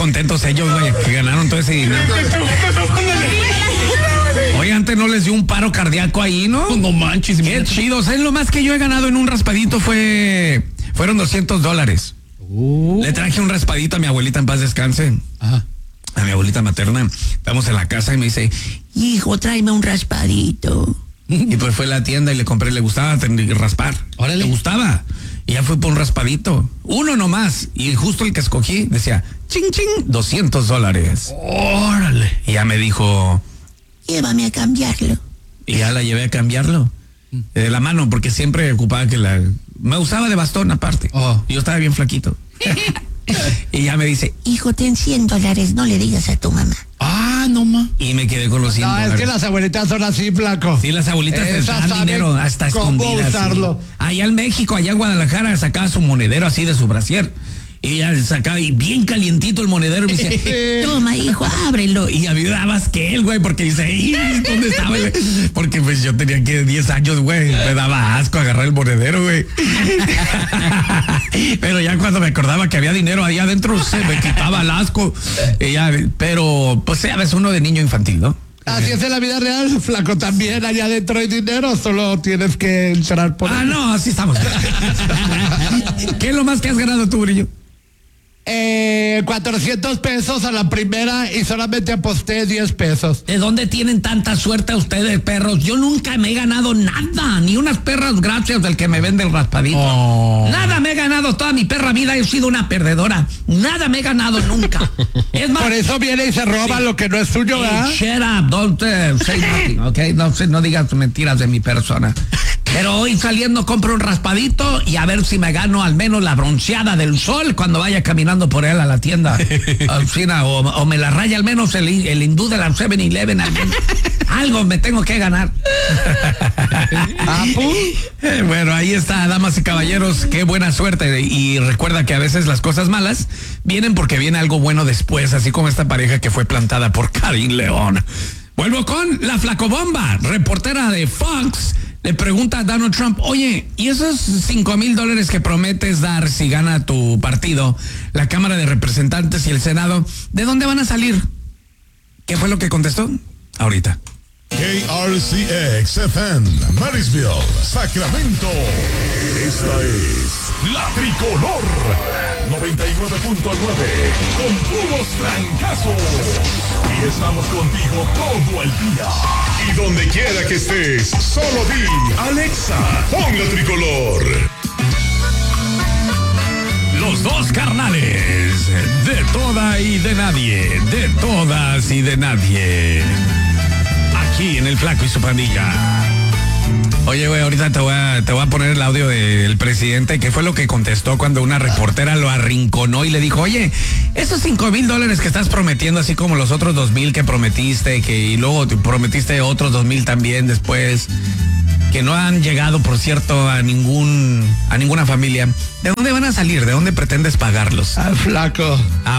contentos ellos, güey, que ganaron todo ese dinero. Oye, antes no les dio un paro cardíaco ahí, ¿no? No manches. Qué chido. ¿Sabes lo más que yo he ganado en un raspadito fueron $200? Le traje un raspadito a mi abuelita, en paz descanse. Ajá. A mi abuelita materna. Estamos en la casa y me dice, hijo, tráeme un raspadito. Y pues fue a la tienda y le compré, le gustaba raspar. Órale. Le gustaba. Y ya fue por un raspadito. Uno nomás. Y justo el que escogí decía, ching, ching, $200. Órale. Y ya me dijo, llévame a cambiarlo. y ya la llevé a cambiarlo. De la mano, porque siempre ocupaba me usaba de bastón aparte. Oh. Yo estaba bien flaquito. Y ya me dice, Hijo, ten $100, no le digas a tu mamá. Ah, no ma. y me quedé con los $100. No, es que las abuelitas son así, flaco. Sí, las abuelitas te Esas dan saben dinero hasta cómo escondidas. usarlo. Sí. Allá en México, allá en Guadalajara, sacaba su monedero así de su brasier. Y ella sacaba y bien calientito el monedero y me dice, Toma, hijo, ábrelo. y a mí me dabas que él, güey, porque dice, ¿dónde estaba? Porque pues yo tenía que 10 años, güey, me daba asco agarrar el monedero, güey. Pero ya cuando me acordaba que había dinero ahí adentro, se me quitaba el asco. Pero pues ya ves, uno de niño infantil, ¿no? Así es en la vida real, flaco, también allá adentro hay dinero, solo tienes que entrar por ahí. No, así estamos. ¿Qué es lo más que has ganado tú, Brillo? 400 pesos a la primera y solamente aposté 10 pesos. ¿De dónde tienen tanta suerte ustedes, perros? Yo nunca me he ganado nada, ni unas perras gracias del que me vende el raspadito. Oh. Nada me he ganado, toda mi perra vida he sido una perdedora. Nada me he ganado nunca. Es más, Por eso viene y se roba lo que no es suyo, ¿verdad? shut up, don't say nothing, okay? No digas mentiras de mi persona. Pero hoy saliendo compro un raspadito y a ver si me gano al menos la bronceada del sol cuando vaya caminando por él a la tienda. O me la raya al menos el hindú de la 7-Eleven. Algo me tengo que ganar. Bueno, ahí está, damas y caballeros, qué buena suerte. Y recuerda que a veces las cosas malas vienen porque viene algo bueno después, así como esta pareja que fue plantada por Karim León. Vuelvo con la flacobomba, reportera de Fox. Le pregunta a Donald Trump, oye, ¿y esos $5,000 que prometes dar si gana tu partido, la Cámara de Representantes y el Senado, de dónde van a salir? ¿Qué fue lo que contestó? Ahorita. KRCX FM, Marysville, Sacramento. Esta es La Tricolor 99.9 con puros trancazos. Y estamos contigo todo el día. Y donde quiera que estés, solo di, Alexa, pon La Tricolor. Los dos carnales, de toda y de nadie, de todas y de nadie. Aquí en El Flaco y su pandilla. Oye, güey, ahorita te voy a poner el audio del presidente, que fue lo que contestó cuando una reportera lo arrinconó y le dijo, oye, esos $5,000 que estás prometiendo, así como los otros 2,000 que prometiste, y luego te prometiste otros 2,000 también después, que no han llegado, por cierto, a ninguna familia. ¿De dónde van a salir? ¿De dónde pretendes pagarlos? Flaco.